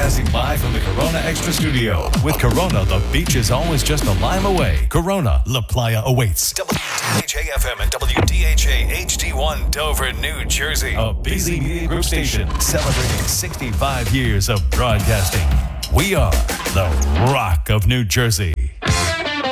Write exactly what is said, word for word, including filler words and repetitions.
Broadcasting live from the Corona Extra Studio. With Corona, the beach is always just a lime away. Corona, La Playa awaits. W D H A F M and W D H A H D one Dover, New Jersey. A Beasley Media Group station celebrating sixty-five years of broadcasting. We are the Rock of New Jersey.